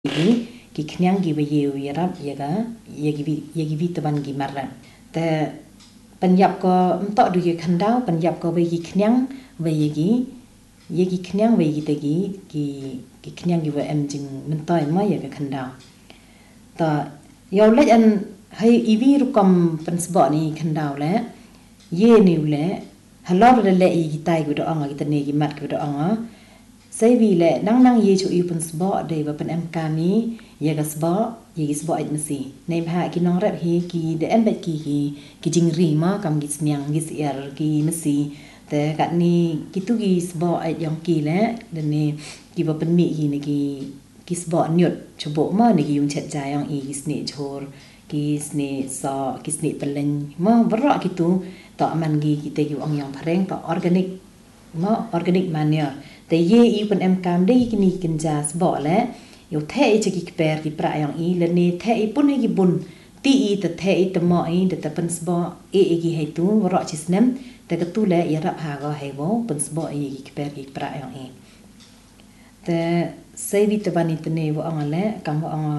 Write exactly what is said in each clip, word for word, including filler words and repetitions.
Ini kiknyang gi bayu yarap yaga yagi yagi vitaban gi marra ta panjab ko entok du ye khandau panjab ko bagi knyang bayagi yagi knyang bayagi tagi ki ki knyang gi wa em jing mentai ma yaga khandau ta yaw lej an hai iwi rukom pensbo ni khandau le ye ni le halor le le i tai gu do anga gi tane gi mat gu do anga sai vi le nang nang ye chu i pensbo de wa pen em kami yaga sbo yagi sbo it masi nei bha ki nong rap hi ki de em bet ki ki ki jing ri ma kam gi snyang gi er ki masi te kat ni ki tu gi sbo it yong ki le de ni ki wa pen mi gi ni ki ki sbo nyut chbo ma ni gi yung chet ja yang i gi sni chor ki sni so ki sni pelen ma bra ki tu to man gi ki te gi ong yang phareng to organic ma organic manure te ye i pen em kam de ki ni kin ja sbo le yo the i chi ki per ki pra yang i le ni the i pun gi bun ti i te the i te mo i de te pen sbo e e gi he tu bra chi snem te ka tu le ya rap ha go he bo pen sbo i ki per ki pra yang i te sei vi te bani te ne wo ang le kam wo ang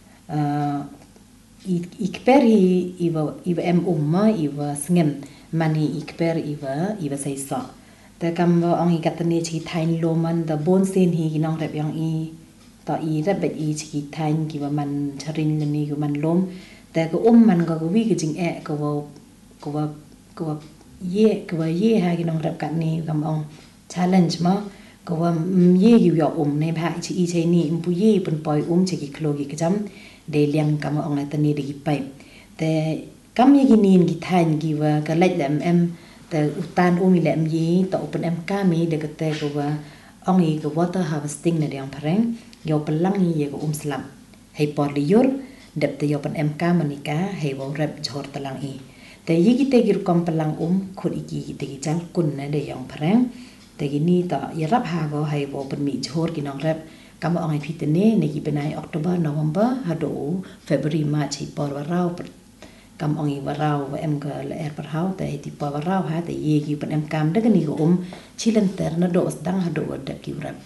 uh i ik per i i wa i wa em umma i wa sngem mani ik per i wa i wa sei so te kam wo ang i kat ne chi thain lo man da bon sen hi gi nong rep yang i to i rep bet i chi thain gi wa man charin le ni gi man lom te ko um man ko wi gi jing e ko wo ko wa ko wa ye ko wa ye ha gi nong rep kat ni kam ong challenge ma ko wa ye gi yo um ne bha chi i che ni bu ye pun poi um chi gi klo gi jam de liang kam ong la tani de gi pai te kam ye gi nin gi thain gi wa ka lech lam em te utan umi lem yi to open em kami de ka te ko wa ong i ko water harvesting ne yang pareng yo pelang ye ko um slam hei por liur dep te yo pen em ka manika hei wo rep jor talang i te yi gi te gi kom pelang um khut i gi te gi jal kun ne de yang pareng te gi ni to ya rap ha go hei wo pen mi jor gi nong rep kam ong i pitene ne gi benai October November hado February March hi por wa rau kam ong i wa rau wa em ga le er par hau te ti por wa rau ha te ye gi pen em kam de ni go um chilen ter na do dang hado wa de ki rap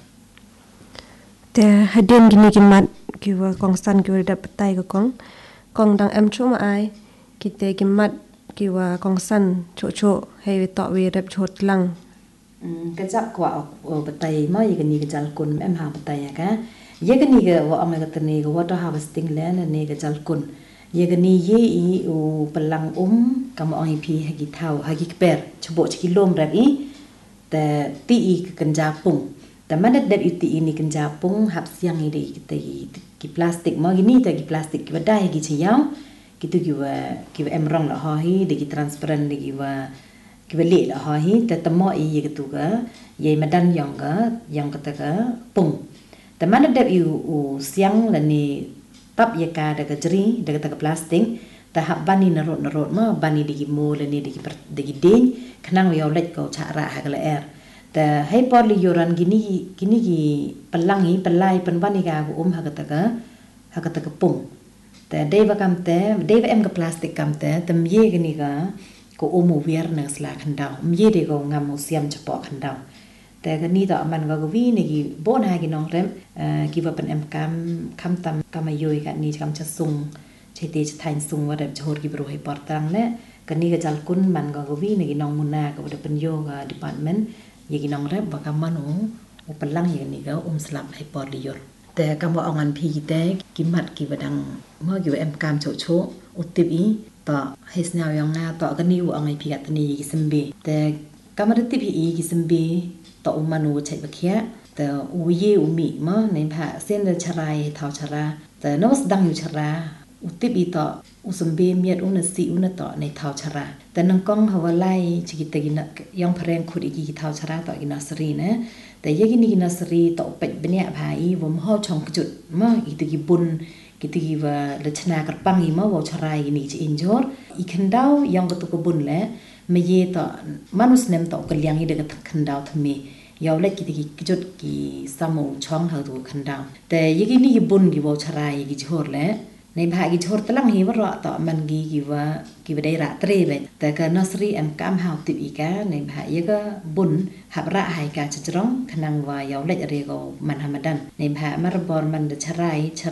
te haden gini gimat ki wa kongstan ki wa da patai ko kong kong dang em chu ma ai ki te gimat ki wa kongsan cho cho hei we to we rep chot lang ka jak kwa patai ma ye gani ga jal kun em ha patai ya ka ye gani ga wa ong ga tani ga water harvesting land ne ga jal kun ye gani ye i u pelang um kam ong i phi ha gi thau ha gi per chbo chi lom rap i te ti i kan ja pung ta man det iti ini kan ja pung hap siang i de te ki plastic ma gi ni te gi plastic ki wadai gi chi yaw ki tu gi wa ki wa em rong la ha hi de gi transparent de gi wa ki wa le la ha hi te ta mo i ye tu ga ye madan yang ga yang ka ta ga pung ta man det i u siang la ni tap ye ka de ga jri de ga ta ga plastic ta hap bani na rot na rot ma bani de gi mo le ni de gi de gi den khnang yaw lech ko cha ra ha ga la er te hai por li yoran gini gini gi pelangi pelai penwani ga um ha ka ga ha ka ga pung te deva kam te deva em ga plastic kam te tem ye gini ga ko umu wier na sla khandau ye de go ngam mu siam chapo khandau te ga ni da man ga wi ni gi bon ha gi nong rem ki wa pen em kam kam tam kam yoi ga ni kam cha sung che te cha thain sung wa de chor gi bro hai por tang ne ga ni ga jal kun man ga wi ni gi nong muna ga de pen yoga department ye gi nong rep ba kam manu u pelang ye ni ga um slap hai por li yor te kam wa angan phi gi te ki mat ki wadang ma gi em kam cho cho u tip i ta hes na yang na ta ga ni u angai phi ga tani gi sembe te kam ra tip i gi sembe ta u manu chai ba khia te u ye u mi ma nei pha sen le charai thau chara te no s dang yu chara u tip i ta u sembe miet u na si u na ta nei thau chara te nang kong hawa lai chi gi te gi na yang phareng khut i gi thau chara ta gi na sri ne te ye gi ni gi na sri ta pet benya bhai vom ho chong kjut ma i te gi bun ki te gi wa le chna kar pang i ma wo charai gi ni chi injor i khandau yang ko to ko bun le me ye ta manus nem ta ko liang i de ka khandau thme yaw le ki te gi kjut ki samu chong ha tu khandau te ye gi ni gi bun gi wo charai gi jhor le nei bha gi jhor talang hi wa ra ta man gi gi wa ki wa dai ra tre le ta ka nursery em kam hau ti i ka nei bha ye ga bun hap ra hai ka chrong khnang wa yaw le re go man hamadan nei bha mar bor man de charai